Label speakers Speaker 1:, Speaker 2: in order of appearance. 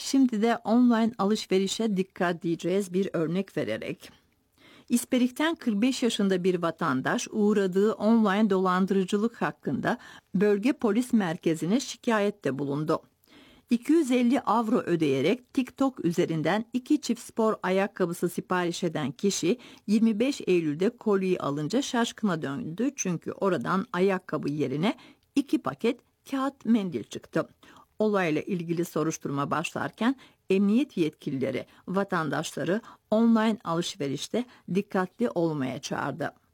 Speaker 1: Şimdi de online alışverişe dikkat diyeceğiz bir örnek vererek. İsperik'ten 45 yaşında bir vatandaş uğradığı online dolandırıcılık hakkında bölge polis merkezine şikayette bulundu. 250 avro ödeyerek TikTok üzerinden 2 çift spor ayakkabısı sipariş eden kişi 25 Eylül'de koliyi alınca şaşkına döndü. Çünkü oradan ayakkabı yerine 2 paket kağıt mendil çıktı. Olayla ilgili soruşturma başlarken emniyet yetkilileri vatandaşları online alışverişte dikkatli olmaya çağırdı.